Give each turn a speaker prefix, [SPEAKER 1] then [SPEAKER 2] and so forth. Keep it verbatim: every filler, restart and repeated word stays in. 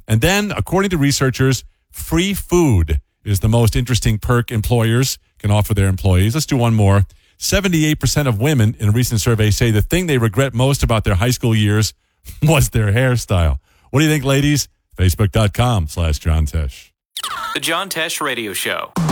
[SPEAKER 1] And then, according to researchers, free food is the most interesting perk employers can offer their employees. Let's do one more. seventy-eight percent of women in a recent survey say the thing they regret most about their high school years was their hairstyle. What do you think, ladies? Facebook.com slash John Tesh.
[SPEAKER 2] The John Tesh Radio Show.